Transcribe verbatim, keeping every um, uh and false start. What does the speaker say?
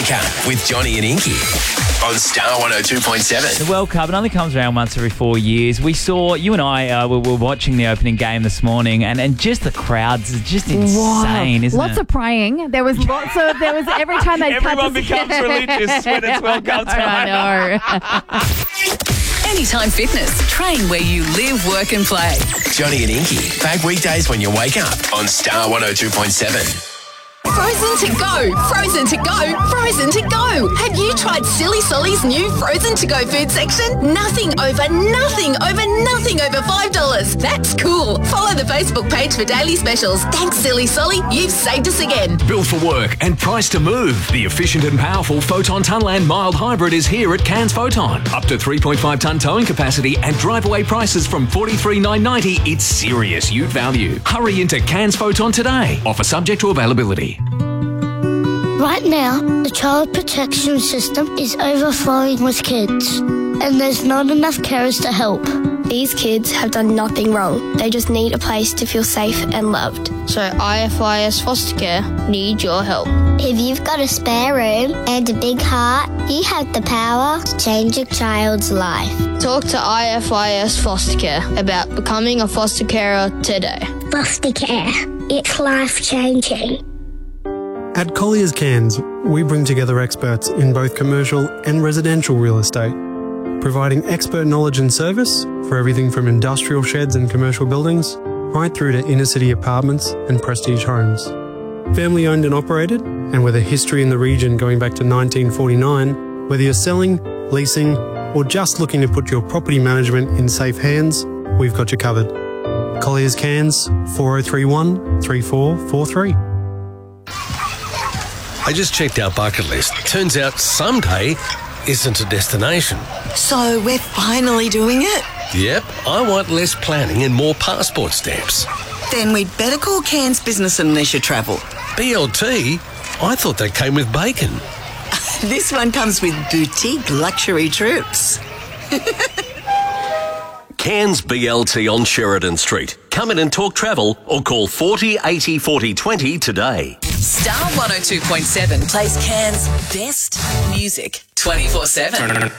Wake Up with Johnny and Inky on Star one oh two point seven. The World Cup, it only comes around once every four years. We saw, you and I uh, were, were watching the opening game this morning, and, and just the crowds is just insane, wow. isn't lots it? of praying. There was lots of, there was every time they Everyone becomes religious when it's World Cup time. I know. Anytime Fitness. Train where you live, work and play. Johnny and Inky, back weekdays when you wake up on Star one oh two point seven. Frozen to go, frozen to go, frozen to go. Have you tried Silly Solly's new frozen to go food section? Nothing over nothing over nothing over five dollars. That's cool. Follow the Facebook page for daily specials. Thanks, Silly Solly. You've saved us again. Built for work and priced to move. The efficient and powerful Photon Tunland mild hybrid is here at Cairns Photon. Up to three point five tonne towing capacity and drive-away prices from forty-three thousand nine hundred ninety dollars. It's serious ute value. Hurry into Cairns Photon today. Offer subject to availability. Right now, the child protection system is overflowing with kids, and there's not enough carers to help. These kids have done nothing wrong. They just need a place to feel safe and loved. So I F I S Foster Care need your help. If you've got a spare room and a big heart, you have the power to change a child's life. Talk to I F I S Foster Care about becoming a foster carer today. Foster care. It's life-changing. At Colliers Cairns, we bring together experts in both commercial and residential real estate, providing expert knowledge and service for everything from industrial sheds and commercial buildings right through to inner-city apartments and prestige homes. Family owned and operated, and with a history in the region going back to nineteen forty-nine, whether you're selling, leasing, or just looking to put your property management in safe hands, we've got you covered. Colliers Cairns, four oh three one, three four four three. I just checked our bucket list. Turns out someday isn't a destination. So we're finally doing it? Yep, I want less planning and more passport stamps. Then we'd better call Cairns Business and Leisure Travel. B L T? I thought they came with bacon. This one comes with boutique luxury trips. Cairns B L T on Sheridan Street. Come in and talk travel or call forty eighty forty twenty today. Star one oh two point seven plays Cairns' best music twenty-four seven.